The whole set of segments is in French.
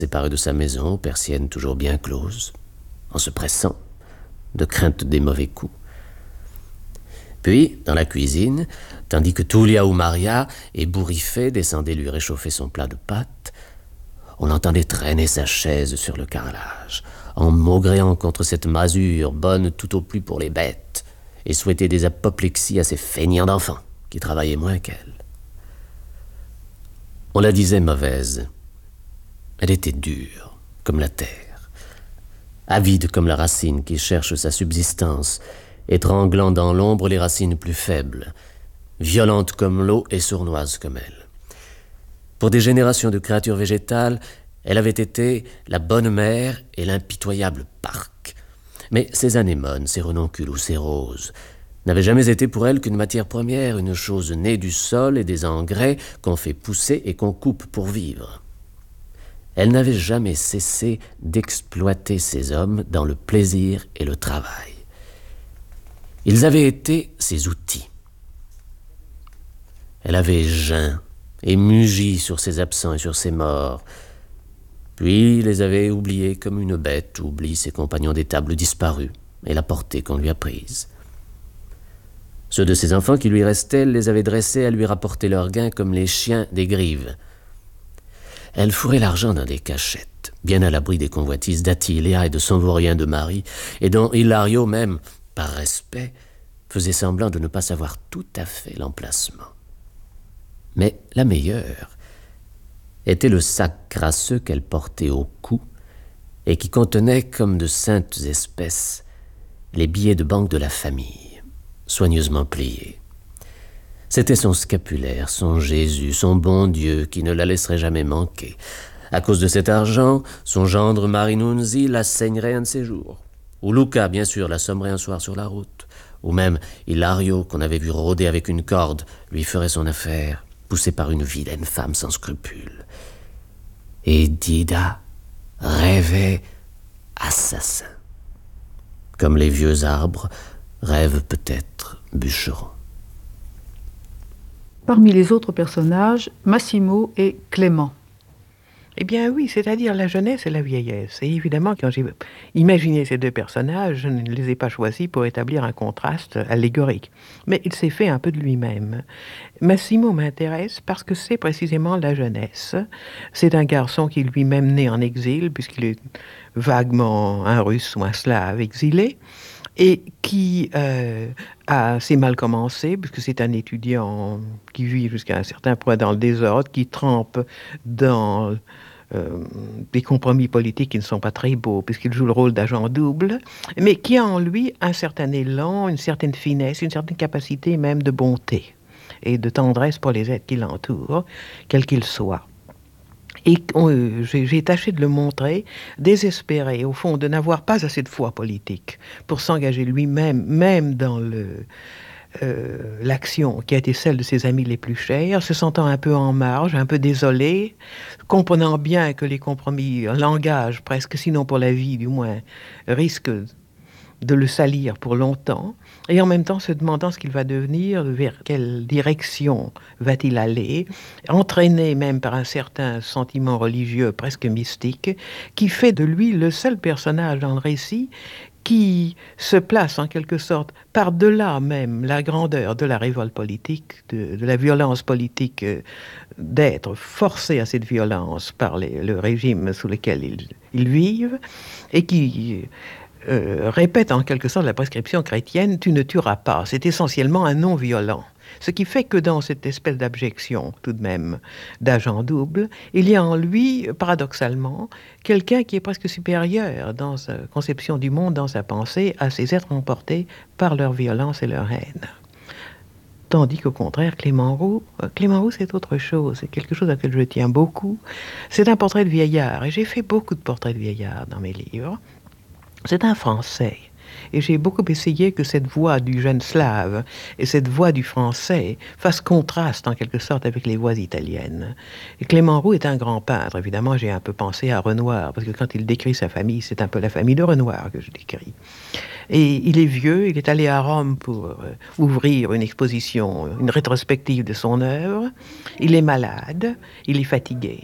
séparé de sa maison, persiennes toujours bien closes, en se pressant, de crainte des mauvais coups. Puis, dans la cuisine, tandis que Tulia ou Maria, ébouriffée, descendait lui réchauffer son plat de pâtes, on entendait traîner sa chaise sur le carrelage, en maugréant contre cette masure bonne tout au plus pour les bêtes, et souhaitait des apoplexies à ces feignants d'enfants qui travaillaient moins qu'elle. On la disait mauvaise. Elle était dure, comme la terre, avide comme la racine qui cherche sa subsistance, étranglant dans l'ombre les racines plus faibles, violente comme l'eau et sournoise comme elle. Pour des générations de créatures végétales, elle avait été la bonne mère et l'impitoyable parc. Mais ces anémones, ces renoncules ou ces roses n'avaient jamais été pour elle qu'une matière première, une chose née du sol et des engrais qu'on fait pousser et qu'on coupe pour vivre. Elle n'avait jamais cessé d'exploiter ces hommes dans le plaisir et le travail. Ils avaient été ses outils. Elle avait geint et mugi sur ses absents et sur ses morts, puis les avait oubliés comme une bête oublie ses compagnons d'étable disparus et la portée qu'on lui a prise. Ceux de ses enfants qui lui restaient, elle les avait dressés à lui rapporter leur gain comme les chiens des grives. Elle fourrait l'argent dans des cachettes, bien à l'abri des convoitises d'Attilia et de son vaurien de Marie, et dont Hilario même, par respect, faisait semblant de ne pas savoir tout à fait l'emplacement. Mais la meilleure était le sac crasseux qu'elle portait au cou et qui contenait, comme de saintes espèces, les billets de banque de la famille, soigneusement pliés. C'était son scapulaire, son Jésus, son bon Dieu qui ne la laisserait jamais manquer. À cause de cet argent, son gendre Marinunzi la saignerait un de ses jours. Ou Luca, bien sûr, l'assommerait un soir sur la route. Ou même Hilario, qu'on avait vu rôder avec une corde, lui ferait son affaire, poussé par une vilaine femme sans scrupules. Et Dida rêvait assassin. Comme les vieux arbres rêvent peut-être bûcherons. Parmi les autres personnages, Massimo et Clément. Eh bien oui, c'est-à-dire la jeunesse et la vieillesse. Et évidemment, quand j'ai imaginé ces deux personnages, je ne les ai pas choisis pour établir un contraste allégorique. Mais il s'est fait un peu de lui-même. Massimo m'intéresse parce que c'est précisément la jeunesse. C'est un garçon qui est lui-même né en exil, puisqu'il est vaguement un Russe ou un Slave exilé, et qui a assez mal commencé, puisque c'est un étudiant qui vit jusqu'à un certain point dans le désordre, qui trempe dans des compromis politiques qui ne sont pas très beaux, puisqu'il joue le rôle d'agent double, mais qui a en lui un certain élan, une certaine finesse, une certaine capacité même de bonté et de tendresse pour les êtres qui l'entourent, quels qu'ils soient. Et j'ai tâché de le montrer, désespéré, au fond, de n'avoir pas assez de foi politique pour s'engager lui-même, même dans l'action qui a été celle de ses amis les plus chers, se sentant un peu en marge, un peu désolé, comprenant bien que les compromis, un langage presque, sinon pour la vie du moins, risquent de le salir pour longtemps, et en même temps se demandant ce qu'il va devenir, vers quelle direction va-t-il aller, entraîné même par un certain sentiment religieux presque mystique, qui fait de lui le seul personnage dans le récit qui se place en quelque sorte par-delà même la grandeur de la révolte politique, de la violence politique, d'être forcé à cette violence par le régime sous lequel ils vivent, et qui répète en quelque sorte la prescription chrétienne « tu ne tueras pas ». C'est essentiellement un non-violent. Ce qui fait que dans cette espèce d'abjection, tout de même, d'agent double, il y a en lui, paradoxalement, quelqu'un qui est presque supérieur dans sa conception du monde, dans sa pensée, à ces êtres emportés par leur violence et leur haine. Tandis qu'au contraire, Clément Roux, c'est autre chose, c'est quelque chose à laquelle je tiens beaucoup. C'est un portrait de vieillard, et j'ai fait beaucoup de portraits de vieillard dans mes livres. C'est un Français. Et j'ai beaucoup essayé que cette voix du jeune slave et cette voix du français fassent contraste en quelque sorte avec les voix italiennes. Et Clément Roux est un grand peintre. Évidemment, j'ai un peu pensé à Renoir, parce que quand il décrit sa famille, c'est un peu la famille de Renoir que je décris. Et il est vieux, il est allé à Rome pour ouvrir une exposition, une rétrospective de son œuvre. Il est malade, il est fatigué.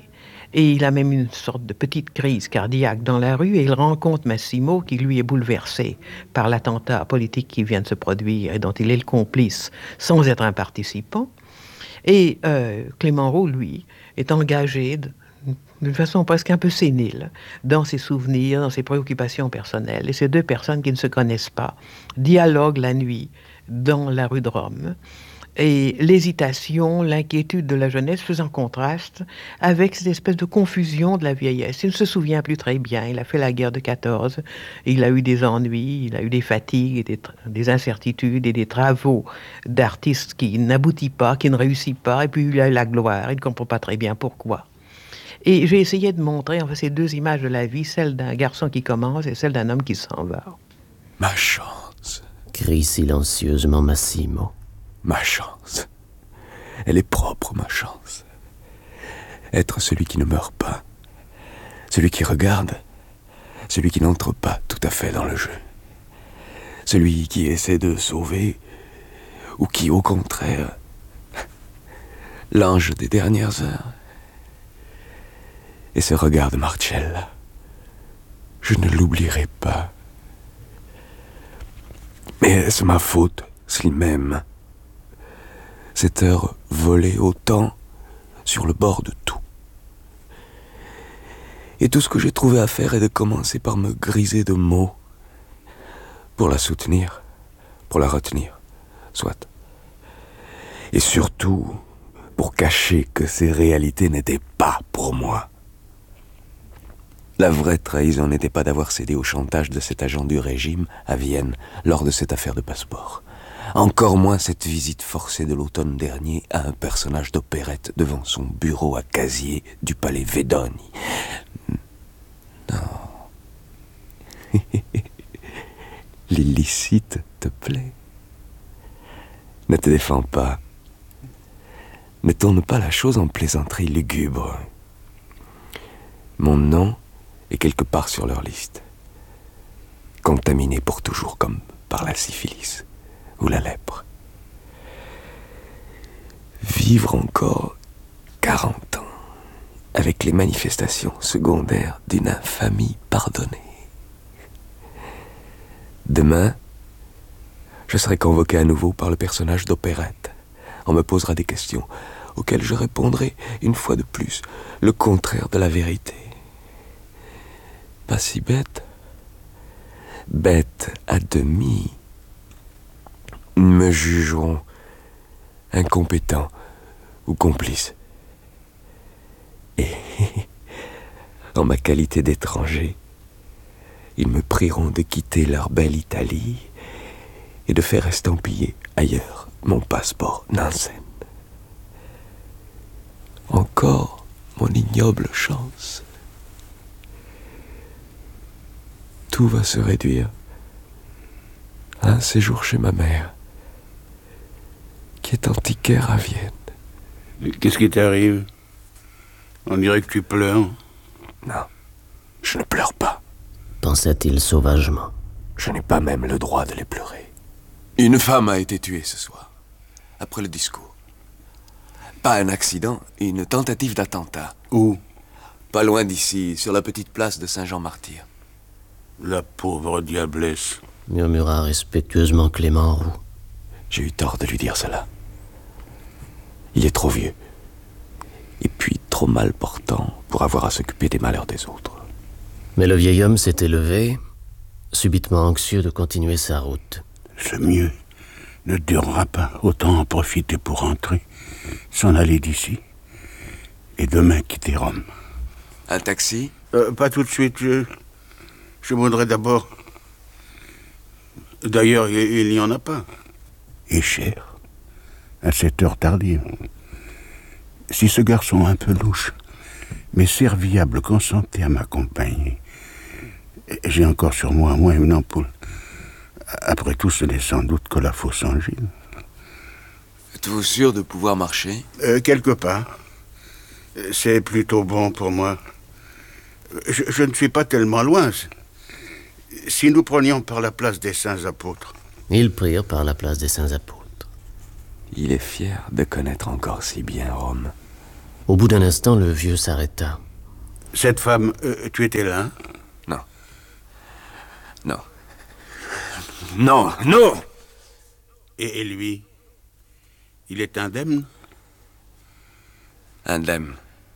Et il a même une sorte de petite crise cardiaque dans la rue et il rencontre Massimo qui lui est bouleversé par l'attentat politique qui vient de se produire et dont il est le complice sans être un participant. Et Clément Roux, lui, est engagé d'une façon presque un peu sénile dans ses souvenirs, dans ses préoccupations personnelles. Et ces deux personnes qui ne se connaissent pas dialoguent la nuit dans la rue de Rome. Et l'hésitation, l'inquiétude de la jeunesse faisant contraste avec cette espèce de confusion de la vieillesse. Il ne se souvient plus très bien, il a fait la guerre de 14, il a eu des ennuis, il a eu des fatigues, et des incertitudes et des travaux d'artistes qui n'aboutissent pas, qui ne réussissent pas, et puis il a eu la gloire, il ne comprend pas très bien pourquoi. Et j'ai essayé de montrer enfin, ces deux images de la vie, celle d'un garçon qui commence et celle d'un homme qui s'en va. Ma chance, crie silencieusement Massimo. ma chance. Elle est propre, ma chance. Être celui qui ne meurt pas, celui qui regarde, celui qui n'entre pas tout à fait dans le jeu, celui qui essaie de sauver, ou qui, au contraire, l'ange des dernières heures. Et ce regard de Marcella, je ne l'oublierai pas. Mais est-ce ma faute s'il m'aime? Cette heure volée au temps sur le bord de tout. Et tout ce que j'ai trouvé à faire est de commencer par me griser de mots pour la soutenir, pour la retenir, soit. Et surtout, pour cacher que ces réalités n'étaient pas pour moi. La vraie trahison n'était pas d'avoir cédé au chantage de cet agent du régime à Vienne lors de cette affaire de passeport. Encore moins cette visite forcée de l'automne dernier à un personnage d'opérette devant son bureau à casier du palais Vedoni. Non. L'illicite te plaît. Ne te défends pas. Ne tourne pas la chose en plaisanterie lugubre. Mon nom est quelque part sur leur liste. Contaminé pour toujours comme par la syphilis ou la lèpre. Vivre encore 40 ans avec les manifestations secondaires d'une infamie pardonnée. Demain, je serai convoqué à nouveau par le personnage d'opérette. On me posera des questions auxquelles je répondrai une fois de plus le contraire de la vérité. Pas si bête. Bête à demi. Ils me jugeront incompétent ou complice. Et en ma qualité d'étranger, ils me prieront de quitter leur belle Italie et de faire estampiller ailleurs mon passeport Nansen. Encore mon ignoble chance. Tout va se réduire à un séjour chez ma mère, qui est antiquaire à Vienne. Qu'est-ce qui t'arrive? On dirait que tu pleures. Non, je ne pleure pas. Pensa-t-il sauvagement. Je n'ai pas même le droit de les pleurer. Une femme a été tuée ce soir, après le discours. Pas un accident, une tentative d'attentat. Où? Pas loin d'ici, sur la petite place de Saint-Jean-Martyr. La pauvre diablesse, Murmura respectueusement Clément Roux. J'ai eu tort de lui dire cela. Il est trop vieux. Et puis trop mal portant pour avoir à s'occuper des malheurs des autres. Mais le vieil homme s'était levé, subitement anxieux de continuer sa route. ce mieux ne durera pas. Autant en profiter pour rentrer, s'en aller d'ici, et demain quitter Rome. Un taxi? Pas tout de suite, je voudrais d'abord... D'ailleurs, il n'y en a pas. Et cher, à cette heure tardive. Si ce garçon un peu louche, mais serviable, consentait à m'accompagner, j'ai encore sur moi une ampoule. Après tout, ce n'est sans doute que la fausse angine. Êtes-vous sûr de pouvoir marcher? Quelque part. C'est plutôt bon pour moi. Je ne suis pas tellement loin. Si nous prenions par la place des Saints Apôtres. Ils prirent par la place des Saints Apôtres. Il est fier de connaître encore si bien Rome. Au bout d'un instant, le vieux s'arrêta. Cette femme, tu étais là? Non. Non. Non, non! Et lui? Il est indemne? Indemne.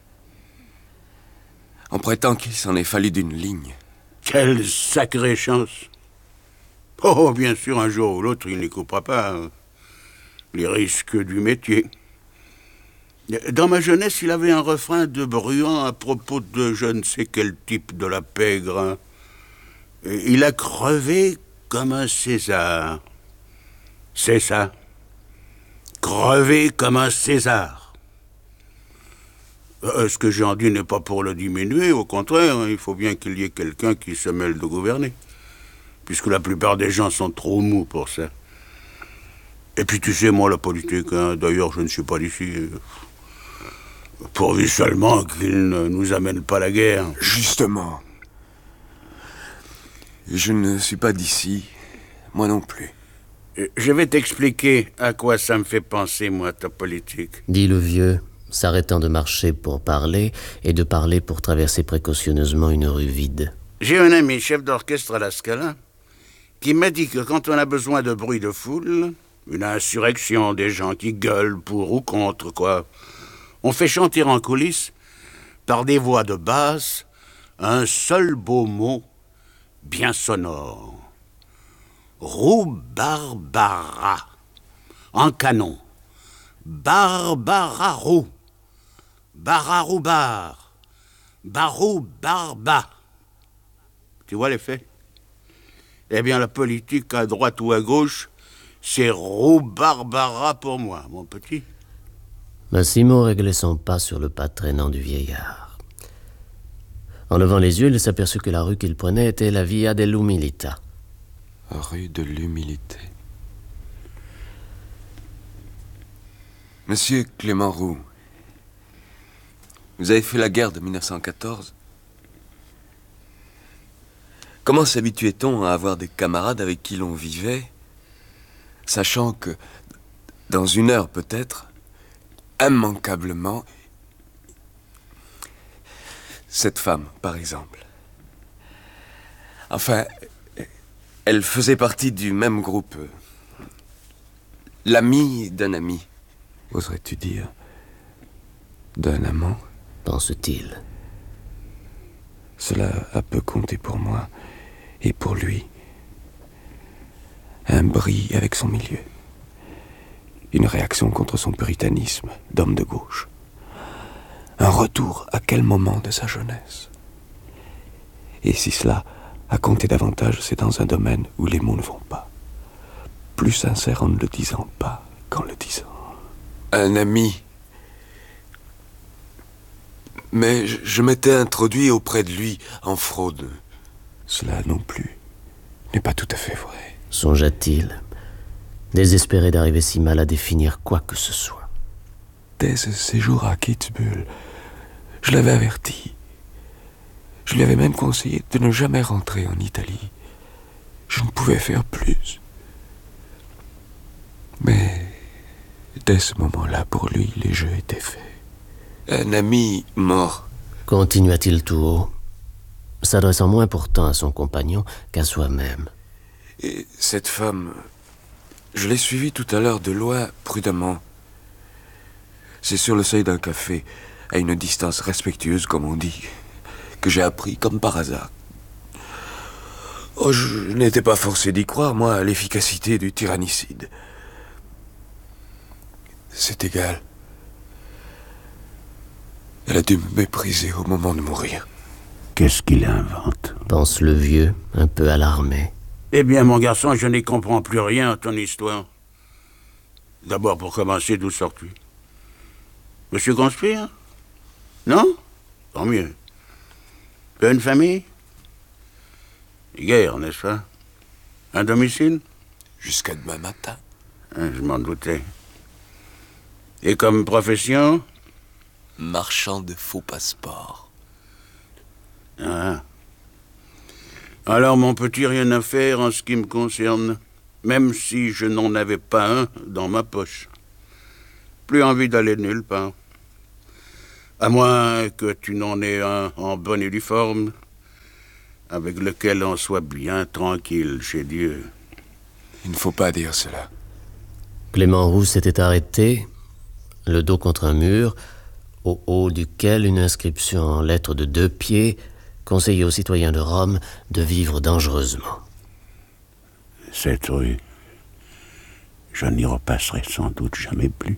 On prétend qu'il s'en est fallu d'une ligne. Quelle sacrée chance! Oh, bien sûr, un jour ou l'autre, il n'y coupera pas. Les risques du métier. Dans ma jeunesse, il avait un refrain de Bruant à propos de je ne sais quel type de la pègre. Il a crevé comme un César. C'est ça. Crevé comme un César. Ce que j'en dis n'est pas pour le diminuer, au contraire, il faut bien qu'il y ait quelqu'un qui se mêle de gouverner. Puisque la plupart des gens sont trop mous pour ça. Et puis tu sais, moi, la politique, hein, d'ailleurs, je ne suis pas d'ici. Pourvu seulement qu'il ne nous amène pas la guerre. Justement. Je ne suis pas d'ici, moi non plus. Je vais t'expliquer à quoi ça me fait penser, moi, ta politique. Dit le vieux, s'arrêtant de marcher pour parler et de parler pour traverser précautionneusement une rue vide. J'ai un ami, chef d'orchestre à la Scala, qui m'a dit que quand on a besoin de bruit de foule, une insurrection, des gens qui gueulent pour ou contre, quoi, on fait chanter en coulisses, par des voix de basse, un seul beau mot, bien sonore. Roux-Barbara, en canon. Barbara-Roux, Bararou-Bar, Barou-Barba. Tu vois l'effet? Eh bien, la politique, à droite ou à gauche, c'est Roux-Barbara pour moi, mon petit. Massimo réglait son pas sur le pas traînant du vieillard. En levant les yeux, il s'aperçut que la rue qu'il prenait était la Via dell'Umilità. Rue de l'humilité. Monsieur Clément Roux, vous avez fait la guerre de 1914. Comment s'habituait-on à avoir des camarades avec qui l'on vivait, sachant que, dans une heure peut-être, immanquablement, cette femme, par exemple. Enfin, elle faisait partie du même groupe. L'ami d'un ami. Oserais-tu dire d'un amant? Pense-t-il. Cela a peu compté pour moi et pour lui. Un bris avec son milieu. Une réaction contre son puritanisme d'homme de gauche. Un retour à quel moment de sa jeunesse? Et si cela a compté davantage, c'est dans un domaine où les mots ne vont pas. Plus sincère en ne le disant pas qu'en le disant. Un ami. Mais je m'étais introduit auprès de lui en fraude. Cela non plus n'est pas tout à fait vrai. Songea-t-il, désespéré d'arriver si mal à définir quoi que ce soit. Dès ce séjour à Kitzbühel, je l'avais averti. Je lui avais même conseillé de ne jamais rentrer en Italie. Je ne pouvais faire plus. Mais dès ce moment-là, pour lui, les jeux étaient faits. Un ami mort. Continua-t-il tout haut, s'adressant moins pourtant à son compagnon qu'à soi-même. Et cette femme, je l'ai suivie tout à l'heure de loin, prudemment. C'est sur le seuil d'un café, à une distance respectueuse, comme on dit, que j'ai appris, comme par hasard. Oh, je n'étais pas forcé d'y croire, moi, à l'efficacité du tyrannicide. C'est égal. Elle a dû me mépriser au moment de mourir. Qu'est-ce qu'il invente? Pense le vieux, un peu alarmé. Eh bien, mon garçon, je n'y comprends plus rien à ton histoire. D'abord, pour commencer, d'où sors-tu? Monsieur Conspire? Non? Tant mieux. Tu as une famille? Guerre, n'est-ce pas? Un domicile? Jusqu'à demain matin. Je m'en doutais. Et comme profession? Marchand de faux passeports. Ah. Alors, mon petit, rien à faire en ce qui me concerne, même si je n'en avais pas un dans ma poche. Plus envie d'aller nulle part. À moins que tu n'en aies un en bonne et due forme, avec lequel on soit bien tranquille chez Dieu. Il ne faut pas dire cela. Clément Roux s'était arrêté, le dos contre un mur, au haut duquel une inscription en lettres de 2 pieds conseillait aux citoyens de Rome de vivre dangereusement. Cette rue, je n'y repasserai sans doute jamais plus.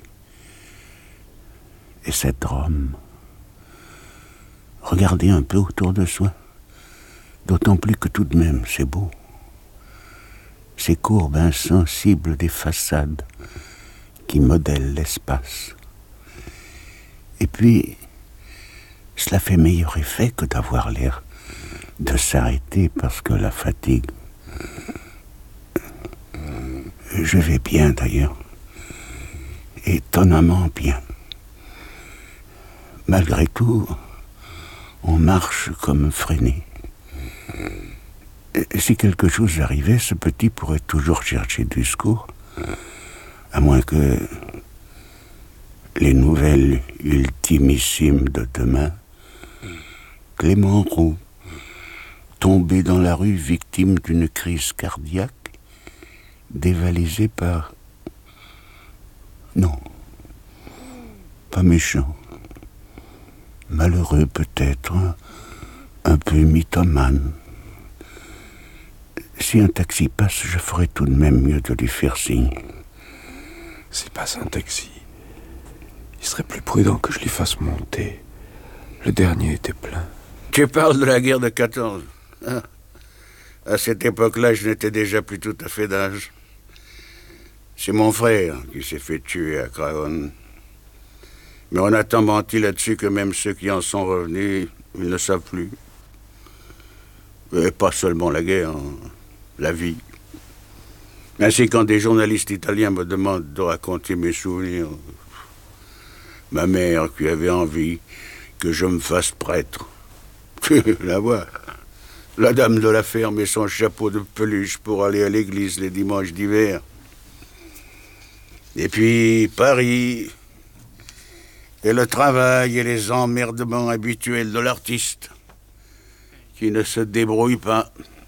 Et cette Rome, regardez un peu autour de soi, d'autant plus que tout de même c'est beau. Ces courbes insensibles des façades qui modèlent l'espace. Et puis, cela fait meilleur effet que d'avoir l'air de s'arrêter parce que la fatigue. Je vais bien d'ailleurs, étonnamment bien. Malgré tout, on marche comme freiné. Si quelque chose arrivait, ce petit pourrait toujours chercher du secours, à moins que les nouvelles ultimissimes de demain. Clément Roux, tombé dans la rue victime d'une crise cardiaque, dévalisé par... Non, pas méchant. Malheureux peut-être, un peu mythomane. Si un taxi passe, je ferais tout de même mieux de lui faire signe. S'il passe un taxi, il serait plus prudent que je l'y fasse monter. Le dernier était plein. Tu parles de la guerre de 14. Hein? À cette époque-là, je n'étais déjà plus tout à fait d'âge. C'est mon frère qui s'est fait tuer à Craonne. Mais on a tant menti là-dessus que même ceux qui en sont revenus, ils ne savent plus. Et pas seulement la guerre, hein, la vie. Ainsi, quand des journalistes italiens me demandent de raconter mes souvenirs, ma mère qui avait envie que je me fasse prêtre. La voir. La dame de la ferme et son chapeau de peluche pour aller à l'église les dimanches d'hiver. Et puis Paris, et le travail et les emmerdements habituels de l'artiste, qui ne se débrouille pas.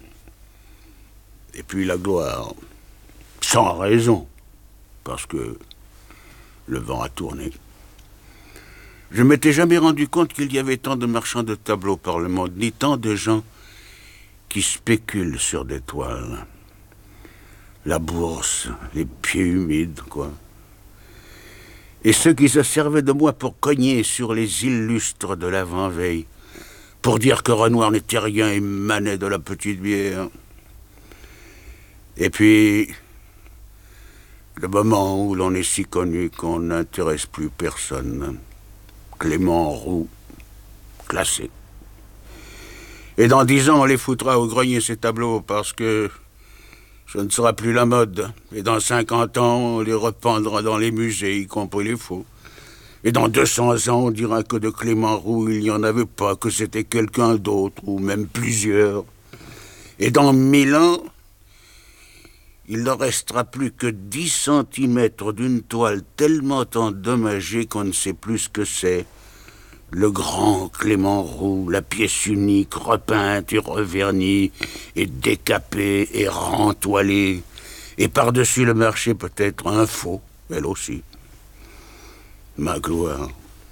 Et puis la gloire, sans raison, parce que le vent a tourné. Je ne m'étais jamais rendu compte qu'il y avait tant de marchands de tableaux par le monde, ni tant de gens qui spéculent sur des toiles. La bourse, les pieds humides, quoi. Et ceux qui se servaient de moi pour cogner sur les illustres de l'avant-veille, pour dire que Renoir n'était rien et manait de la petite bière. Et puis, le moment où l'on est si connu qu'on n'intéresse plus personne. Clément Roux, classé. Et dans 10 ans, on les foutra au grenier, ces tableaux, parce que ce ne sera plus la mode. Et dans 50 ans, on les rependra dans les musées, y compris les faux. Et dans 200 ans, on dira que de Clément Roux, il n'y en avait pas, que c'était quelqu'un d'autre, ou même plusieurs. Et dans 1000 ans, il ne restera plus que 10 centimètres d'une toile tellement endommagée qu'on ne sait plus ce que c'est. Le grand Clément Roux, la pièce unique, repeinte et revernie, et décapée et rentoilée. Et par-dessus le marché, peut-être un faux, elle aussi. Ma gloire.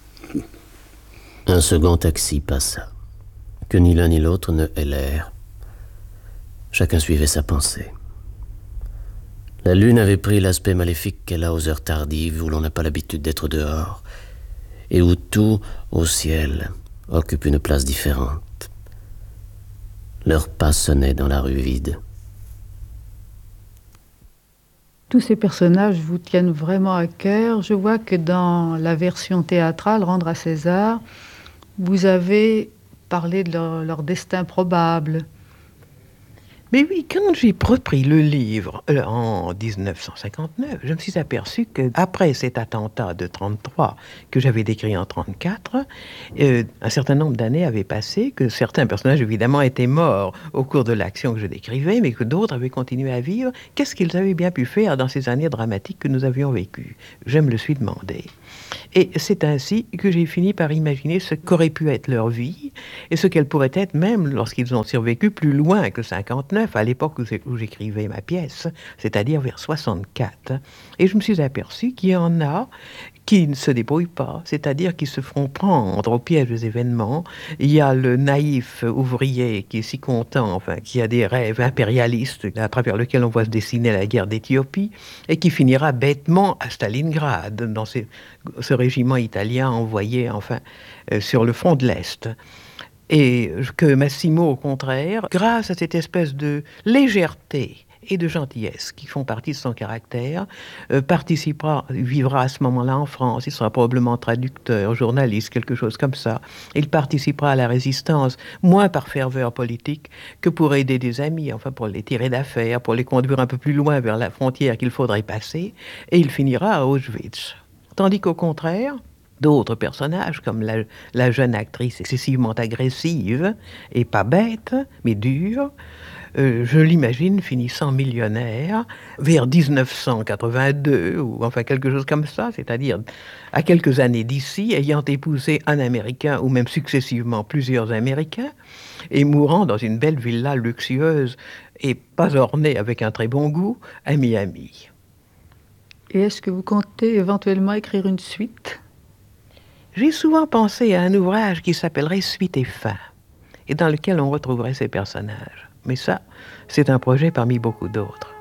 Un second taxi passa, que ni l'un ni l'autre ne hélèrent. Chacun suivait sa pensée. La lune avait pris l'aspect maléfique qu'elle a aux heures tardives où l'on n'a pas l'habitude d'être dehors et où tout, au ciel, occupe une place différente. Leurs pas sonnaient dans la rue vide. Tous ces personnages vous tiennent vraiment à cœur. Je vois que dans la version théâtrale, Rendre à César, vous avez parlé de leur destin probable. Mais oui, quand j'ai repris le livre en 1959, je me suis aperçu qu'après cet attentat de 1933 que j'avais décrit en 1934, un certain nombre d'années avaient passé, que certains personnages évidemment étaient morts au cours de l'action que je décrivais, mais que d'autres avaient continué à vivre. Qu'est-ce qu'ils avaient bien pu faire dans ces années dramatiques que nous avions vécues? Je me le suis demandé. Et c'est ainsi que j'ai fini par imaginer ce qu'aurait pu être leur vie et ce qu'elle pourrait être même lorsqu'ils ont survécu plus loin que 59, à l'époque où j'écrivais ma pièce, c'est-à-dire vers 64. Et je me suis aperçu qu'il y en a qui ne se débrouillent pas, c'est-à-dire qui se feront prendre au piège des événements. Il y a le naïf ouvrier qui est si content, enfin, qui a des rêves impérialistes à travers lesquels on voit se dessiner la guerre d'Éthiopie et qui finira bêtement à Stalingrad, dans ce régiment italien envoyé, enfin, sur le front de l'Est. Et que Massimo, au contraire, grâce à cette espèce de légèreté et de gentillesse qui font partie de son caractère, vivra à ce moment-là en France. Il sera probablement traducteur, journaliste, quelque chose comme ça. Il participera à la résistance, moins par ferveur politique que pour aider des amis, enfin pour les tirer d'affaire, pour les conduire un peu plus loin vers la frontière qu'il faudrait passer, et il finira à Auschwitz. Tandis qu'au contraire, d'autres personnages, comme la jeune actrice excessivement agressive, et pas bête, mais dure, je l'imagine finissant millionnaire vers 1982, ou enfin quelque chose comme ça, c'est-à-dire à quelques années d'ici, ayant épousé un Américain, ou même successivement plusieurs Américains, et mourant dans une belle villa luxueuse et pas ornée avec un très bon goût, à Miami. Et est-ce que vous comptez éventuellement écrire une suite ? J'ai souvent pensé à un ouvrage qui s'appellerait Suite et fin, et dans lequel on retrouverait ces personnages. Mais ça, c'est un projet parmi beaucoup d'autres.